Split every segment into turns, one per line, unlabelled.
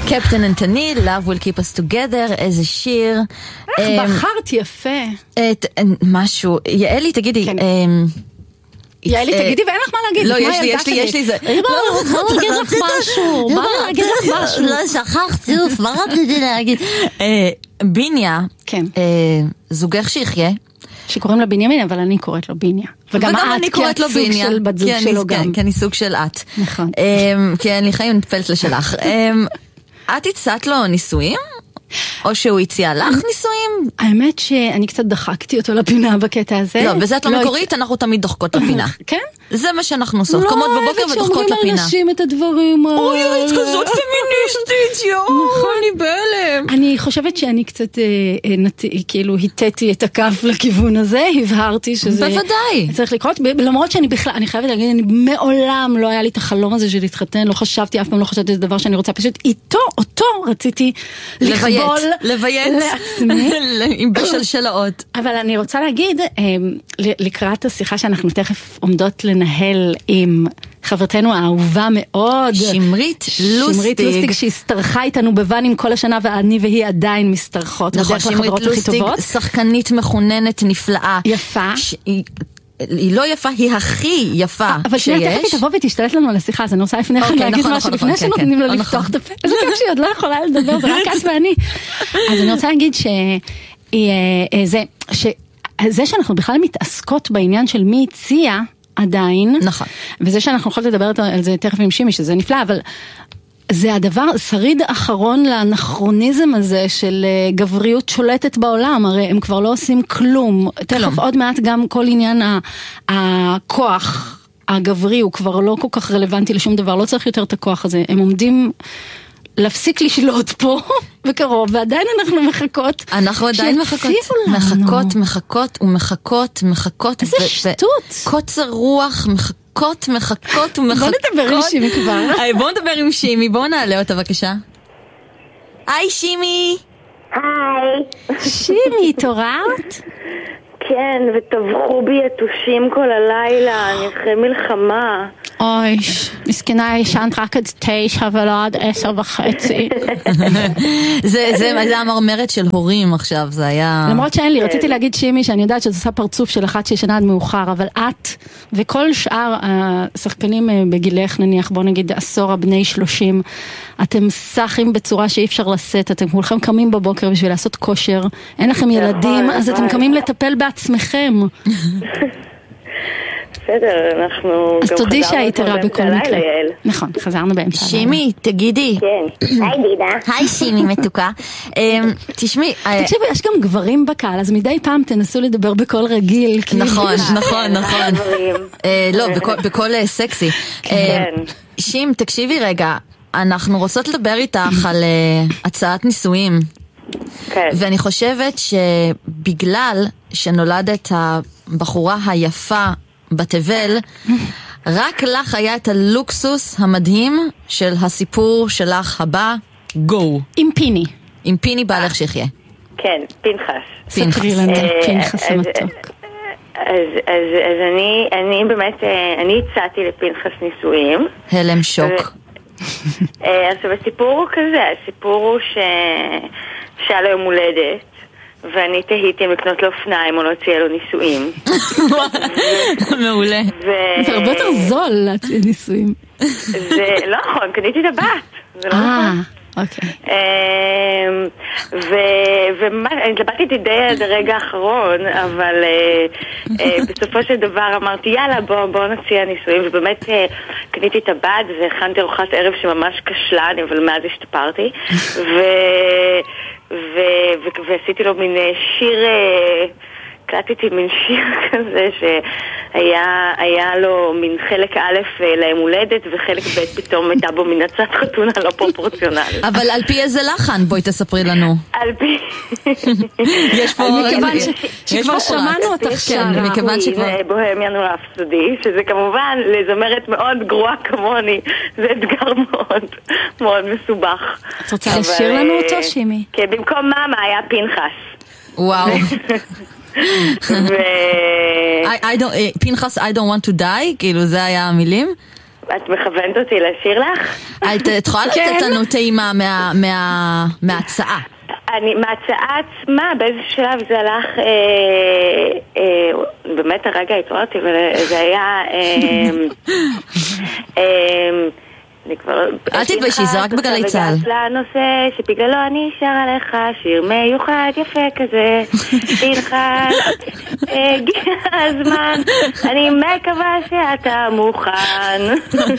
קפטן אנטוני, Love will keep us together, איזה שיר.
בחרת יפה.
משהו, יעלי תגידי,
יעלי תגידי ואין לך מה להגיד.
לא, יש לי זה.
בוא נגיד לך משהו.
לא שכחתי, מה רציתי להגיד? ביניה, זוגך שיחיה.
שקוראים לה בנימין, אבל אני קוראת לו ביניה. וגם את, כי את סוג של בת זוג שלו גם.
כי אני סוג של את.
נכון.
כי אני חיים נטפלת לשלך. את הצעת לו נישואים? או שהוא הציע לך נישואים?
האמת שאני קצת דחקתי אותו לפינה בקטע הזה.
לא, בזה את לא מקורית, אנחנו תמיד דוחקות לפינה.
כן?
זה מה שאנחנו עושות, קומות בבוקר ודוחקות לפינה.
שאומרים על נשים את הדברים האלה.
אוי, את כזאת פמיניסטית, אני בהלם.
אני חושבת שאני קצת, כאילו, היטטי את הכף לכיוון הזה, הבהרתי שזה...
בוודאי.
צריך לקרות, למרות שאני בכלל, אני חייבת להגיד, אני מעולם לא היה לי את החלום הזה של להתחתן, לא חשבתי, אף פעם לא חשבתי את הדבר שאני רוצה, פשוט אותו רציתי לכבול לעצמי.
עם בשלשלאות.
אבל אני רוצה להגיד, לקראת השיחה שאנחנו תכף עומדות לנהל עם חברתנו האהובה מאוד,
שמרית לוסטיג,
שהסתרחה איתנו בוואנים כל השנה, ואני והיא עדיין מסתרחות.
נכון, שמרית לוסטיג, שחקנית מחוננת נפלאה.
יפה.
היא לא יפה, היא הכי יפה שיש.
אבל שנייה, תכף היא תבוא ותשתלט לנו על השיחה, אז אני רוצה לפני כן להגיד משהו, לפני שנותנים לה לפתוח את הפה. איזה כיף שהיא עוד לא יכולה לדבר, ורק את ואני. אז אני רוצה להגיד שזה שאנחנו בכלל מתעסקות בעניין של מי הציע עדיין,
נכון.
וזה שאנחנו יכולות לדבר על זה תכף עם שימי, שזה נפלא, אבל זה הדבר, שריד אחרון לאנכרוניזם הזה של גבריות שולטת בעולם, הרי הם כבר לא עושים כלום. תכף עוד מעט גם כל עניין הכוח הגברי הוא כבר לא כל כך רלוונטי לשום דבר, לא צריך יותר את הכוח הזה. הם עומדים להפסיק לשלוט פה בקרוב, ועדיין אנחנו מחכות.
אנחנו עדיין מחכות ומחכות.
איזה שטות.
קוצר רוח, מחכות.
בוא נדבר עם שימי כבר.
בוא נדבר עם שימי, בוא נעלה אותה בבקשה. היי שימי.
היי.
שימי, התעוררת?
כן, וטבחו בי יתושים כל הלילה, אני אחרי מלחמה.
אוי, מסכנה, ישנת רק עד 9 ולא עד 10:30.
זה המרמרת של הורים עכשיו, זה היה...
למרות שאין לי, רציתי להגיד שימי שאני יודעת שזה עושה פרצוף של אחת שישנה עד מאוחר, אבל את וכל שאר השחקנים בגילך, נניח, בוא נגיד עשור הבני 30, אתם סחים בצורה שאי אפשר לשאת, אתם כולכם קמים בבוקר בשביל לעשות כושר, אין לכם ילדים, אז אתם קמים לטפל בעצמכם.
בסדר, אנחנו...
אז תודי שהיית רע בכל מקרה. נכון, חזרנו באמצע.
שימי, תגידי.
כן, היי דידה.
היי שימי מתוקה. תשמעי...
תקשיבו, יש גם גברים בקהל, אז מדי פעם תנסו לדבר בקול רגיל.
נכון. לא, בקול סקסי. שימי, תקשיבי רגע, אנחנו רוצות לדבר איתך על הצעת נישואים.
כן.
ואני חושבת שבגלל שנולדת הבחורה היפה בתבל, רק לך היה את הלוקסוס המדהים של הסיפור שלך הבא, גו. עם פיני בעלך שיחיה.
כן, פנחס.
ספרי לנו, פנחס המתוק.
אז אני באמת, אני הצעתי לפנחס נישואים.
הלם שוק.
עכשיו הסיפור הוא כזה, הסיפור הוא שהיה לו יום הולדת, ואני תהיתי אם לקנות לו אופניים או להציע לו נישואים.
מעולה.
זה הרבה יותר זול להציע נישואים.
זה לא נכון, קניתי את הבת. זה לא נכון.
אוקיי.
ואני התלבטתי די עד הרגע האחרון, אבל בסופו של דבר אמרתי יאללה בוא נציע נישואים, ובאמת קניתי את הבת והכנתי ארוחת ערב שממש כשלה, אבל מאז השתפרתי, ועשיתי לו מין שיר, קלטתי מין שיר כזה שהיה לו מין חלק א' ליום הולדת וחלק ב' פתאום הייתה בו מין הצעת חתונה לא פרופורציונלית.
אבל על פי איזה לחן? בואי תספרי לנו.
על פי...
יש פה...
מכיוון שכבר שמענו אותך שם.
מכיוון שכבר...
בוהמיאן רפסודי, שזה כמובן לזמרת מאוד גרועה כמוני, זה אתגר מאוד מאוד מסובך.
את רוצה לשיר לנו אותו, שימי?
כן, במקום מאמה היה פנחס.
וואו. פנחס I don't want to die, כאילו זה היה המילים?
את מכוונת אותי לשיר לך?
את יכולה לתת לנו טעימה מההצעה.
מההצעה עצמה, באיזה שלב זה הלך, באמת הרגע התעוררתי, וזה היה,
אל תתביישי, זה רק בגלי צהל.
וגש לנושא שבגללו אני אשר עליך שיר מיוחד יפה כזה. פנחס, הגיע הזמן, אני מקווה שאתה מוכן.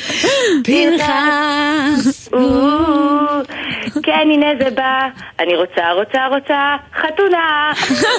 פנחס,
כן, הנה זה בא, אני רוצה חתונה.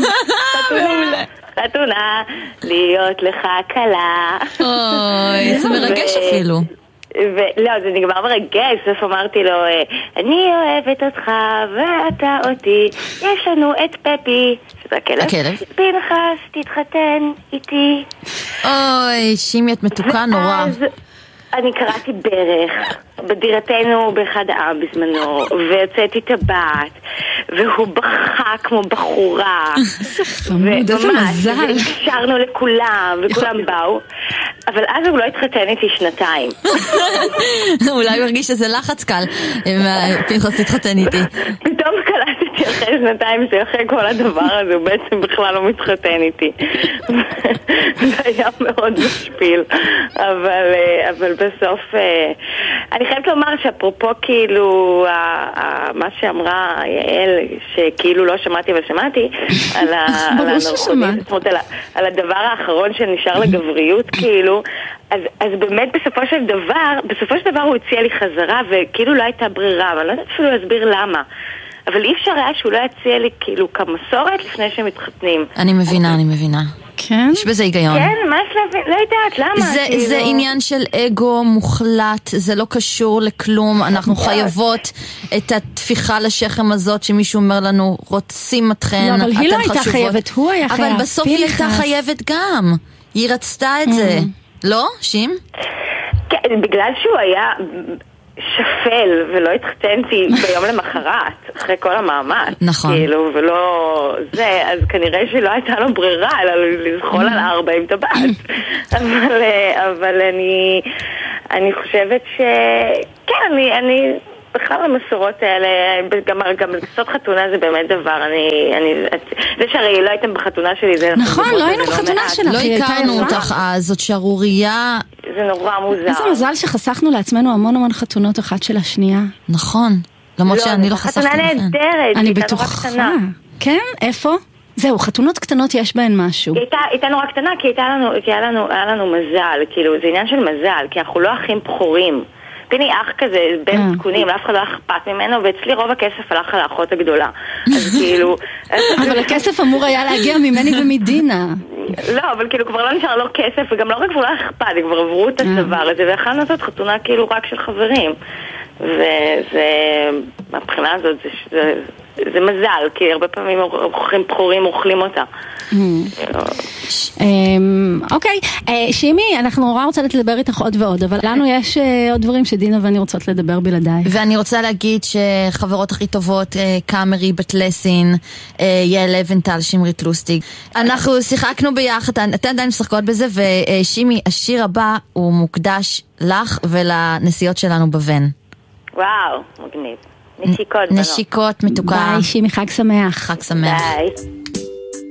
חתונה, להיות לך קלה.
אוי, זה מרגש אפילו.
לא, זה נגמר מרגש, סוף אמרתי לו, אני אוהבת אותך ואתה אותי, יש לנו את פפי, שזה הכלב, פנחס, תתחתן איתי.
אוי, שימי, את מתוקה נורא.
אני קראתי ברך בדירתנו באחד העם בזמנו, ויוצאתי טבעת, והוא בכה כמו בחורה.
חמוד, איזה מזל.
והקשרנו לכולם, וכולם באו, אבל אז הוא לא התחתן איתי 2
אולי הוא הרגיש שזה לחץ קל, פנחס תתחתן איתי.
פתאום קלטתי אחרי 2 שאחרי כל הדבר הזה הוא בעצם בכלל לא מתחתן איתי. זה היה מאוד משפיל, אבל בסוף אני חייבת לומר שאפרופו כאילו מה שאמרה יעל, שכאילו לא שמעתי אבל שמעתי על הנרקוטיזם, על הדבר האחרון שנשאר לגבריות כאילו, אז באמת בסופו של דבר הוא הציע לי חזרה וכאילו לא הייתה ברירה, אבל לא יודעת אפילו להסביר למה, אבל אי אפשר היה שהוא לא יציע לי כאילו כמסורת לפני שמתחתנים.
אני מבינה.
כן?
יש בזה היגיון.
כן, מה שלב, לא יודעת, למה?
זה עניין של אגו מוחלט, זה לא קשור לכלום, אנחנו חייבות את התפיחה לשכם הזאת שמישהו אומר לנו, רוצים אתכן,
אבל היא לא הייתה חייבת, הוא היה חייב.
אבל בסוף היא הייתה חייבת גם, היא רצתה את זה. לא, שים?
כן, בגלל שהוא היה שפל ולא התחתנתי ביום למחרת אחרי כל המאמץ,
נכון.
כאילו, ולא זה, אז כנראה שלא הייתה לו ברירה אלא לזחול על 4 עם טבעת. אבל אני חושבת שכן, אני בכלל המסורות האלה, גם לעשות חתונה זה באמת דבר, זה שהרי לא הייתם בחתונה שלי, זה
נכון, לא היינו בחתונה שלך,
לא הכרנו אותך אז, זאת שערורייה.
זה נורא מוזר.
איזה מזל שחסכנו לעצמנו המון חתונות אחת של השנייה.
נכון, למרות שאני לא חסכתי לכם.
חתונה נהדרת,
אני בטוחה. כן? איפה? זהו, חתונות קטנות יש בהן משהו.
היא הייתה נורא קטנה, כי היה לנו מזל, כאילו, זה עניין של מזל, כי אנחנו לא אחים בחורים. פיני אח כזה בין תקונים, לאף אחד לא אכפת ממנו, ואצלי רוב הכסף הלך על האחות הגדולה. אז כאילו...
אבל הכסף אמור היה להגיע ממני ומדינה.
לא, אבל כאילו כבר לא נשאר לו כסף, וגם לא רק כבר לא אכפת, כבר עברו את הדבר הזה, ואחלנו לעשות חתונה כאילו רק של חברים. וזה, מהבחינה הזאת, זה מזל, כי הרבה פעמים אוכלים בחורים אוכלים אותה.
אוקיי, שימי, אנחנו נורא רוצות לדבר איתך עוד ועוד, אבל לנו יש עוד דברים שדינה ואני רוצות לדבר בלעדיי.
ואני רוצה להגיד שחברות הכי טובות, קאמרי, בת לסין, יעל לבנטל, שמרית לוסטיג, אנחנו שיחקנו ביחד, אתן עדיין משחקות בזה, ושימי, השיר הבא הוא מוקדש לך ולנסיעות שלנו בבן.
וואו, מגניב. נשיקות,
נשיקות, מתוקה.
ביי, שימי, חג שמח.
חג שמח.
ביי.